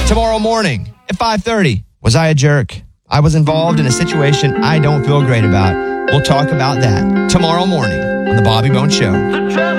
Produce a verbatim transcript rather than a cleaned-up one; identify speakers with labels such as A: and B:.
A: Tomorrow morning at five thirty. Was I a jerk? I was involved in a situation I don't feel great about. We'll talk about that tomorrow morning on The Bobby Bones Show.